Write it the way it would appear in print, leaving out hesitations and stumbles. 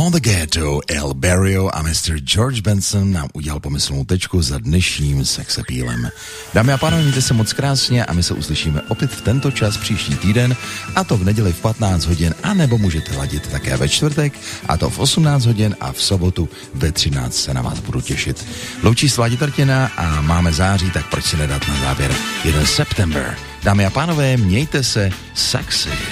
All the Ghetto, El Barrio a Mr. George Benson nám udělal pomyslnou tečku za dnešním sexapílem. Dámy a pánové, mějte se moc krásně a my se uslyšíme opět v tento čas příští týden, a to v neděli v 15 hodin, anebo můžete ladit také ve čtvrtek, a to v 18 hodin, a v sobotu ve 13 se na vás budu těšit. Loučí se Láďa Trtina a máme září, tak proč si nedat na závěr jeden September. Dámy a pánové, mějte se sexy.